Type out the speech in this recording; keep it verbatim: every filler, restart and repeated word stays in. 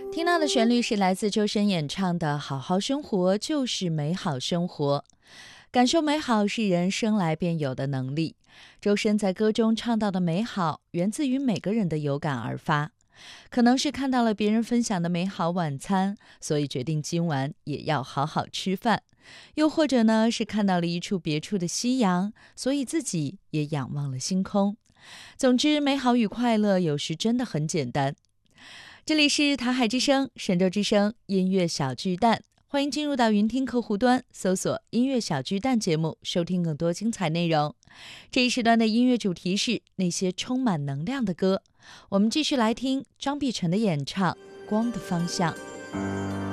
听到的旋律是来自周深演唱的《好好生活就是美好生活》。感受美好是人生来便有的能力。周深在歌中唱到的美好，源自于每个人的有感而发。可能是看到了别人分享的美好晚餐，所以决定今晚也要好好吃饭。又或者呢，是看到了一处别处的夕阳，所以自己也仰望了星空。总之，美好与快乐有时真的很简单。这里是台海之声、神州之声音乐小巨蛋，欢迎进入到云听客户端，搜索音乐小巨蛋节目，收听更多精彩内容。这一时段的音乐主题是那些充满能量的歌。我们继续来听张碧晨的演唱《光的方向》。